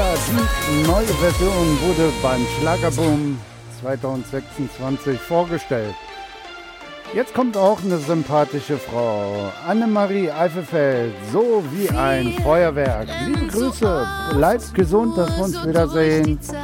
die neue Version wurde beim Schlagerboom 2026 vorgestellt. Jetzt kommt auch eine sympathische Frau, Annemarie Eifelfeld, so wie ein Feuerwerk. Liebe Grüße, bleibt gesund, dass wir uns wiedersehen.